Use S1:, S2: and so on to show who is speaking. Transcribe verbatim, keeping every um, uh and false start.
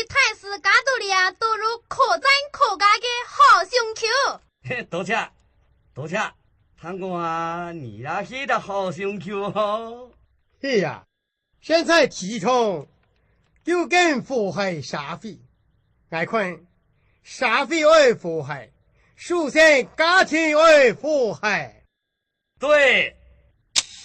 S1: 对太师家族里啊，都如可赞可嘉的好兄弟。
S2: 多谢，多谢，看我你也是的好兄弟哦。
S3: 是呀，现在提倡就跟祸害社会，我看社会爱祸害，首先家庭爱祸害。
S2: 对。